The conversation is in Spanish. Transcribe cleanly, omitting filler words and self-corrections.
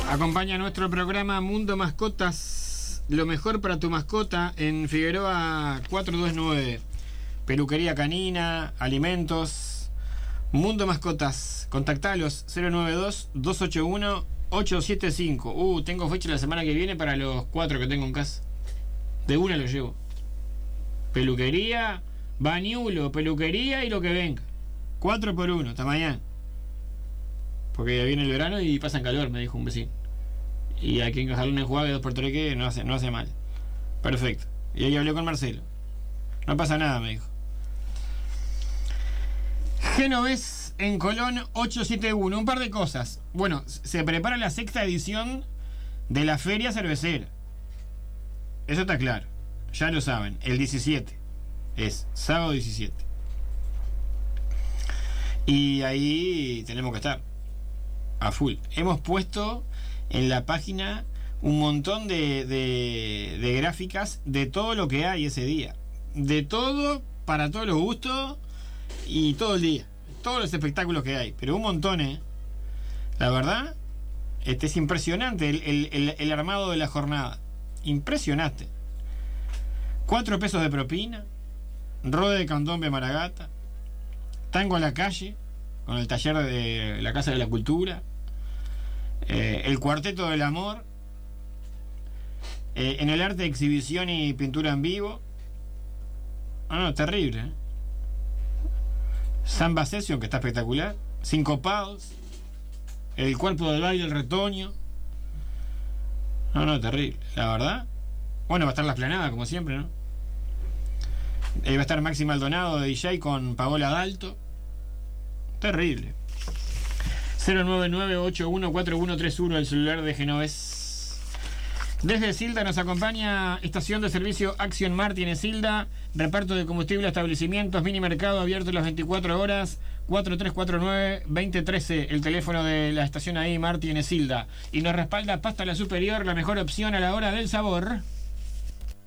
Acompaña nuestro programa Mundo Mascotas, lo mejor para tu mascota en Figueroa 429. Peluquería canina, alimentos. Mundo Mascotas, contactalos 092-281-875. Tengo fecha la semana que viene para los 4 que tengo en casa. De una lo llevo. Peluquería, bañulo, peluquería y lo que venga. 4 por 1, hasta mañana. Porque ya viene el verano y pasan calor, me dijo un vecino. Y hay que encajarle un enjuague 2x3 que no hace mal. Perfecto. Y ahí hablé con Marcelo. No pasa nada, me dijo. Genovés en Colón 871. Un par de cosas. Bueno, se prepara la 6ª edición de la Feria Cervecera. Eso está claro. Ya lo saben. El 17. Es sábado 17. Y ahí tenemos que estar. A full. Hemos puesto en la página un montón de gráficas de todo lo que hay ese día. De todo, para todos los gustos y todo el día. Todos los espectáculos que hay. Pero un montón, La verdad, es impresionante el armado de la jornada. Impresionante. 4 pesos de propina. Rode de candombe Maragata. Tango a la calle, con el taller de la Casa de la Cultura. El Cuarteto del Amor. En el arte, exhibición y pintura en vivo. Terrible. Samba Session, que está espectacular. Sincopados. El cuerpo del baile, el retoño. Terrible. La verdad. Bueno, va a estar la Esplanada, como siempre, ¿no? Va a estar Maxi Maldonado de DJ con Paola Dalto. Terrible. 099-814131, el celular de Genovés. Desde Silda nos acompaña estación de servicio Action Martin Silda, reparto de combustible a establecimientos, mini mercado abierto las 24 horas, 4349-2013, el teléfono de la estación ahí, Martin Silda. Y nos respalda Pasta La Superior, la mejor opción a la hora del sabor.